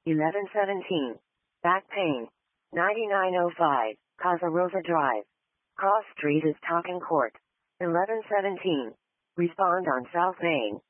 1117. Back pain. 9905. Casa Rosa Drive. Cross Street is Talking Court. 1117. Respond on South Main.